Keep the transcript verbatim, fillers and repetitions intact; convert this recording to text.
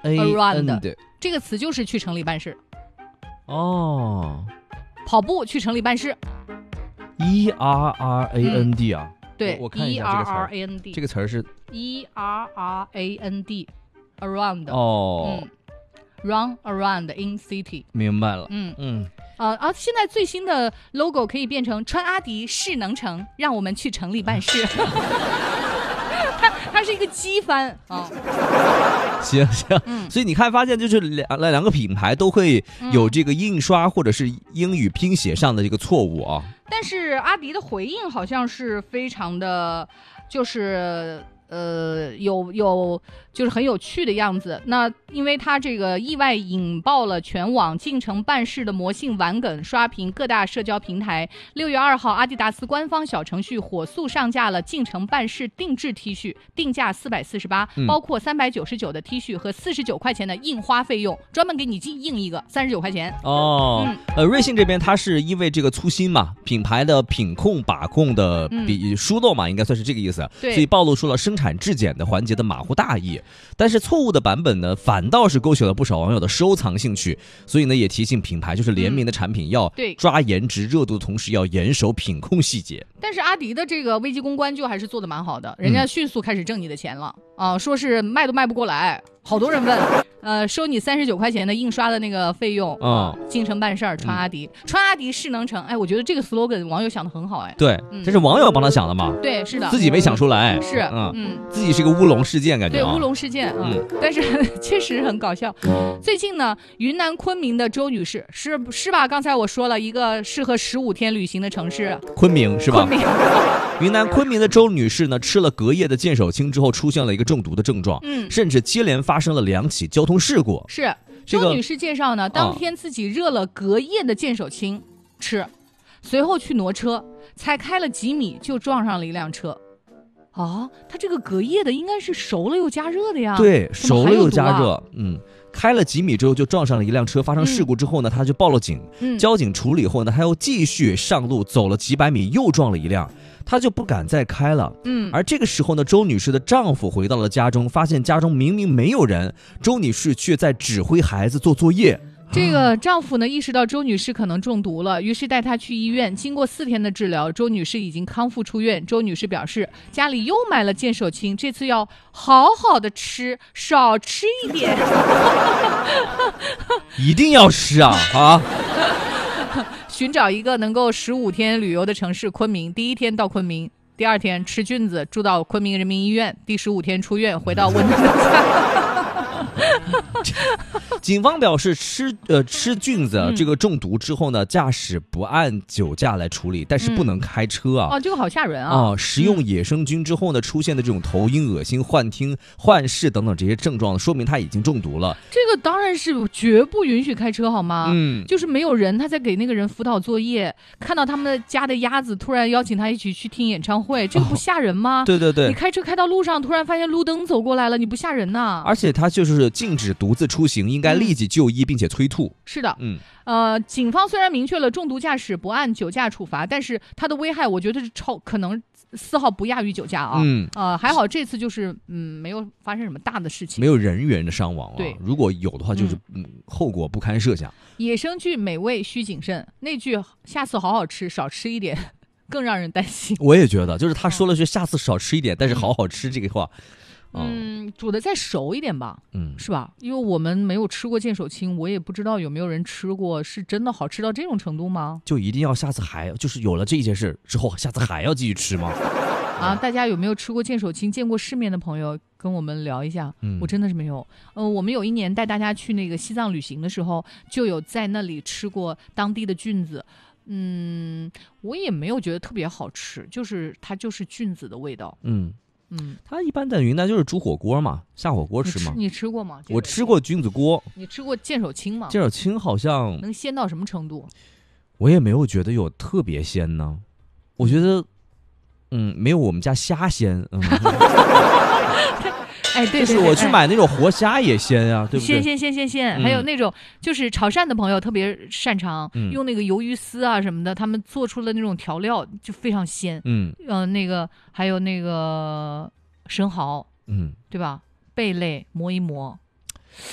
around 这个词就是去城里办事。 哦， 跑步去城里办事。 E R R A N D 啊。 嗯、对， 我看一下这个词 E R R A N D 这个词儿是 E R R A N D around 哦、 嗯、run around in city。 明白了。 嗯嗯呃啊，现在最新的 logo 可以变成穿阿迪势能城，让我们去城里办事。它它是一个机翻啊、 哦。行行、嗯，所以你看，发现就是两两个品牌都会有这个印刷或者是英语拼写上的这个错误啊。 但是阿迪的回应好像是非常的，就是呃有有就是很有趣的样子。那因为它这个意外引爆了全网进城办事的魔性玩梗，刷屏各大社交平台。六月二号，阿迪达斯官方小程序火速上架了进城办事定制 T 恤，定价四百四十八，包括三百九十九的 T 恤和四十九块钱的印花费用，专门给你印一个三十九块钱。 哦、嗯，呃，瑞幸这边它是因为这个粗心嘛，品牌的品控把控的比疏漏嘛，嗯、应该算是这个意思，所以暴露出了生产质检的环节的马虎大意。但是错误的版本呢，反倒是勾起了不少网友的收藏兴趣，所以呢，也提醒品牌，就是联名的产品要抓颜值热度的同时，要严守品控细节。 但是阿迪的这个危机公关就还是做得蛮好的，人家迅速开始挣你的钱了、嗯、啊，说是卖都卖不过来，好多人问，呃，收你三十九块钱的印刷的那个费用啊、嗯，进城办事儿，穿阿迪，嗯、穿阿迪势能城，哎，我觉得这个 slogan 网友想的很好，哎， 对，嗯、这是网友帮他想的嘛？ 对，是的， 自己没想出来， 是， 嗯嗯，自己是个乌龙事件，感觉、啊、 对，乌龙事件，嗯，嗯但是确实很搞笑。最近呢，云南昆明的周女士是是吧？刚才我说了一个适合十五天旅行的城市， 昆明是吧？ 昆明。 云南昆明的周女士呢，吃了隔夜的剑手青之后，出现了一个中毒的症状，嗯，甚至接连发生了两起交通事故。 是，周、这个、女士介绍呢，当天自己热了隔夜的剑手青吃，啊、随后去挪车，才开了几米就撞上了一辆车。啊，她这个隔夜的应该是熟了又加热的呀？ 对，熟了又加热，嗯。开了几米之后就撞上了一辆车，发生事故之后呢，他、嗯、就报了警、嗯，交警处理后呢，他又继续上路走了几百米，又撞了一辆，他就不敢再开了。嗯，而这个时候呢，周女士的丈夫回到了家中，发现家中明明没有人，周女士却在指挥孩子做作业。 这个丈夫呢意识到周女士可能中毒了，于是带她去医院。经过四天的治疗，周女士已经康复出院。周女士表示，家里又买了剑手青，这次要好好的吃，少吃一点。 一定要吃啊啊！ 寻找一个能够十五天旅游的城市昆明，第一天到昆明，第二天吃菌子，住到昆明人民医院，第十五天出院，回到温暖的家。 警方表示吃呃吃菌子、嗯、这个中毒之后呢，驾驶不按酒驾来处理，但是不能开车啊。 嗯、哦，这个好吓人啊！ 啊，食用野生菌之后呢，出现的这种头晕、恶心、幻听、幻视等等这些症状，说明他已经中毒了。 这个当然是绝不允许开车，好吗？嗯，就是没有人，他在给那个人辅导作业，看到他们家的鸭子突然邀请他一起去听演唱会，这个不吓人吗？ 哦、对对对， 你开车开到路上，突然发现路灯走过来了，你不吓人呐？ 而且他就是禁止独自出行，应该立即就医并且催吐。 是的，嗯，呃，警方虽然明确了中毒驾驶不按酒驾处罚，但是它的危害我觉得是超可能丝毫不亚于酒驾啊。嗯，呃，还好这次就是嗯没有发生什么大的事情， 没有人员的伤亡啊。 对， 如果有的话，就是嗯后果不堪设想。 野生菌美味需谨慎，那句下次好好吃，少吃一点，更让人担心。 我也觉得，就是他说了句下次少吃一点，但是好好吃这个话。 嗯，煮的再熟一点吧，嗯，是吧？因为我们没有吃过剑手青，我也不知道有没有人吃过，是真的好吃到这种程度吗？ 就一定要下次还就是有了这件事之后，下次还要继续吃吗？ 啊，大家有没有吃过剑手青？见过世面的朋友跟我们聊一下。嗯，我真的是没有。嗯、呃，我们有一年带大家去那个西藏旅行的时候，就有在那里吃过当地的菌子。嗯，我也没有觉得特别好吃，就是它就是菌子的味道。 嗯。嗯，它一般在云南就是煮火锅嘛，下火锅吃嘛。 你吃, 你吃过吗？ 我吃过菌子锅。 你吃过剑手青吗？ 剑手青好像能鲜到什么程度？ 我也没有觉得有特别鲜呢。我觉得，嗯，没有我们家虾鲜。嗯哎，对， 就是我去买那种活虾也鲜啊，对不对？ 鲜鲜鲜鲜鲜，还有那种就是潮汕的朋友特别擅长用那个鱿鱼丝啊什么的，他们做出了那种调料就非常鲜。嗯，呃，那个还有那个生蚝，嗯，对吧？贝类磨一磨，